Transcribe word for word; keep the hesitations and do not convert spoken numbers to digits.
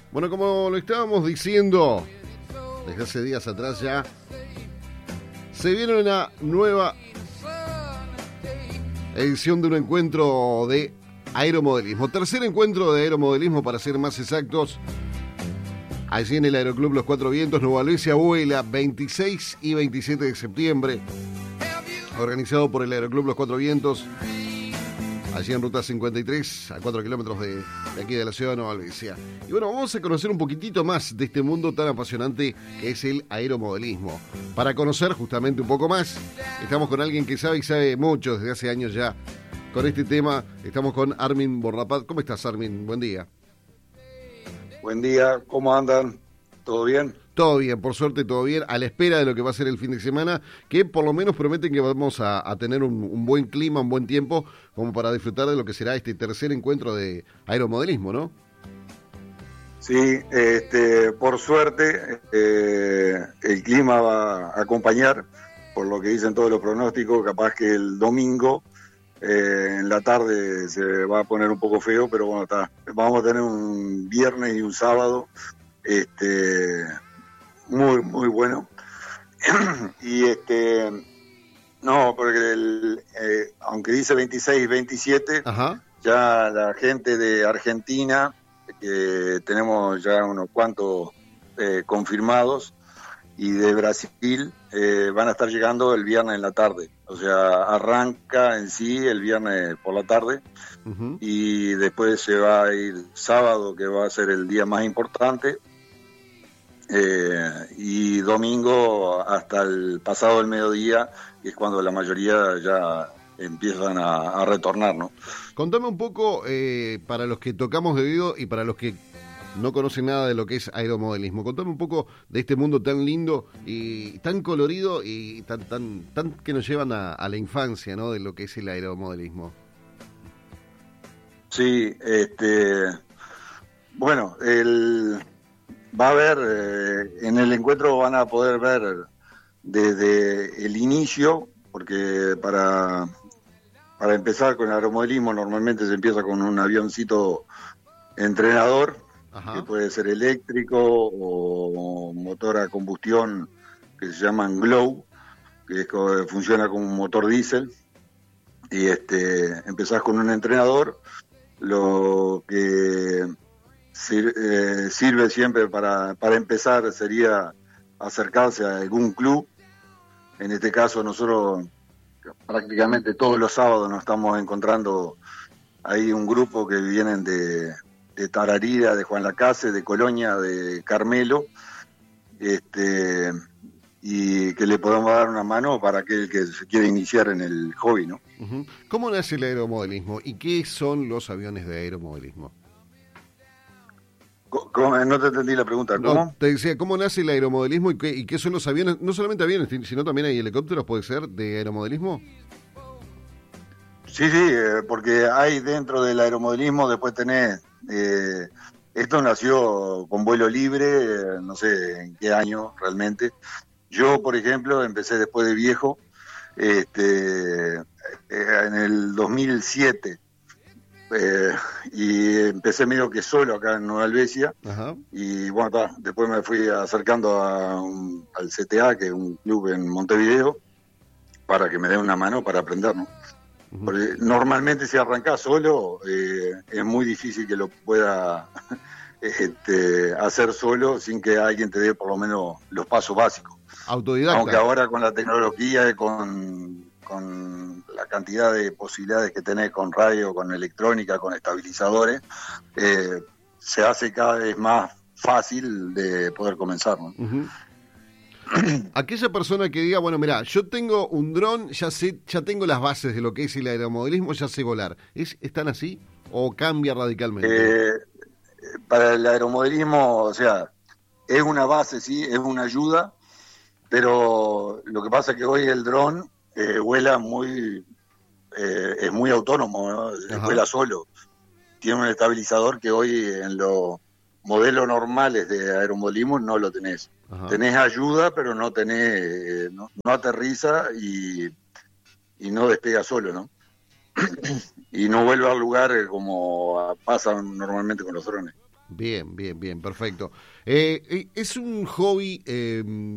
Bueno, como lo estábamos diciendo desde hace días atrás ya, se viene una nueva edición de un encuentro de aeromodelismo. Tercer encuentro de aeromodelismo, para ser más exactos, allí en el Aeroclub Los Cuatro Vientos, Nueva Albesia, Huela, veintiséis y veintisiete de septiembre, organizado por el Aeroclub Los Cuatro Vientos, allí en Ruta cincuenta y tres, a cuatro kilómetros de, de aquí de la ciudad de Nueva Albesia. Y bueno, vamos a conocer un poquitito más de este mundo tan apasionante que es el aeromodelismo. Para conocer justamente un poco más, estamos con alguien que sabe y sabe mucho desde hace años ya con este tema. Estamos con Armin Bornapat. ¿Cómo estás, Armin? Buen día. Buen día, ¿cómo andan? ¿Todo bien? Todo bien, por suerte todo bien, a la espera de lo que va a ser el fin de semana, que por lo menos prometen que vamos a, a tener un, un buen clima, un buen tiempo, como para disfrutar de lo que será este tercer encuentro de aeromodelismo, ¿no? Sí, este, por suerte eh, el clima va a acompañar, por lo que dicen todos los pronósticos. Capaz que el domingo eh, en la tarde se va a poner un poco feo, pero bueno, está. Vamos a tener un viernes y un sábado este muy muy bueno. Y este no, porque el, eh, aunque dice veintiséis, veintisiete, Ajá. Ya la gente de Argentina, que tenemos ya unos cuantos eh, confirmados, y de Brasil eh, van a estar llegando el viernes en la tarde. O sea, arranca en sí el viernes por la tarde, uh-huh. Y después se va a ir sábado, que va a ser el día más importante, eh, y domingo hasta el pasado del mediodía, que es cuando la mayoría ya empiezan a, a retornar, ¿no? Contame un poco, eh, para los que tocamos de oído y para los que no conocen nada de lo que es aeromodelismo, contame un poco de este mundo tan lindo y tan colorido y tan tan tan que nos llevan a, a la infancia, ¿no? De lo que es el aeromodelismo. Sí, este, bueno, el, va a haber, eh, en el encuentro van a poder ver desde el inicio, porque para... Para empezar con el aeromodelismo normalmente se empieza con un avioncito entrenador, Ajá. que puede ser eléctrico o motor a combustión, que se llaman Glow, que es, funciona como un motor diésel. Y este, empezás con un entrenador, lo que sir, eh, sirve siempre para, para empezar sería acercarse a algún club. En este caso nosotros prácticamente todos los sábados nos estamos encontrando ahí un grupo que vienen de, de Tararira, de Juan Lacase, de Colonia, de Carmelo, este, y que le podamos dar una mano para aquel que se quiere iniciar en el hobby, ¿no? Uh-huh. ¿Cómo nace el aeromodelismo y qué son los aviones de aeromodelismo? ¿Cómo? No te entendí la pregunta. ¿Cómo? No, te decía, ¿cómo nace el aeromodelismo y qué, y qué son los aviones? No solamente aviones, sino también hay helicópteros, ¿puede ser, de aeromodelismo? Sí, sí, eh, porque hay dentro del aeromodelismo, después tenés... Eh, esto nació con vuelo libre, eh, no sé en qué año realmente. Yo, por ejemplo, empecé después de viejo, este, eh, en el dos mil siete. Eh, y empecé medio que solo acá en Nueva Albesia. Ajá. Y bueno, ta, después me fui acercando a un, al C T A, que es un club en Montevideo, para que me den una mano para aprender, ¿no? Uh-huh. Porque normalmente si arrancás solo eh, es muy difícil que lo pueda este, hacer solo sin que alguien te dé por lo menos los pasos básicos. Autodidacta. Aunque ahora con la tecnología y con con la cantidad de posibilidades que tenés con radio, con electrónica, con estabilizadores, eh, se hace cada vez más fácil de poder comenzar, ¿no? Uh-huh. Aquella persona que diga, bueno, mirá, yo tengo un dron, ya sé, ya tengo las bases de lo que es el aeromodelismo, ya sé volar. ¿Es, ¿Están así o cambia radicalmente? Eh, para el aeromodelismo, o sea, es una base, sí, es una ayuda, pero lo que pasa es que hoy el dron Eh, vuela muy, eh, es muy autónomo, ¿no? Vuela solo. Tiene un estabilizador que hoy en los modelos normales de aeromodelismo no lo tenés. Ajá. Tenés ayuda, pero no tenés, eh, no, no aterriza y, y no despega solo, ¿no? Y no vuelve al lugar como pasa normalmente con los drones. Bien, bien, bien, perfecto. Eh, eh, es un hobby... Eh,